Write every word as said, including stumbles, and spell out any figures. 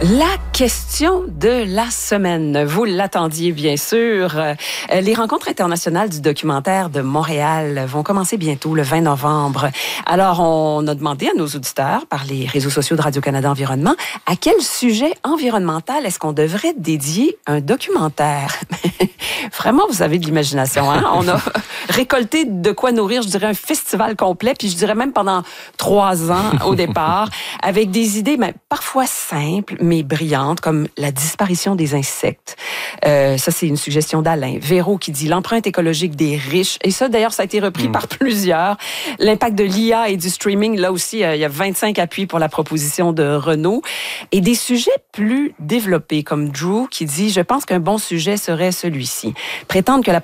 La question de la semaine. Vous l'attendiez bien sûr. Les rencontres internationales du documentaire de Montréal vont commencer bientôt, le vingt novembre. Alors, on a demandé à nos auditeurs, par les réseaux sociaux de Radio-Canada Environnement, à quel sujet environnemental est-ce qu'on devrait dédier un documentaire? Vraiment, vous avez de l'imagination, hein? On a récolté de quoi nourrir, je dirais, un festival complet, puis je dirais même pendant trois ans au départ, avec des idées ben, parfois simples, mais brillantes, comme la disparition des insectes. Euh, ça, c'est une suggestion d'Alain. Véro qui dit l'empreinte écologique des riches. Et ça, d'ailleurs, ça a été repris mmh. par plusieurs. L'impact de l'I A et du streaming, là aussi, euh, il y a vingt-cinq appuis pour la proposition de Renault. Et des sujets plus développés, comme Drew qui dit « Je pense qu'un bon sujet serait celui-ci. Prétendre que la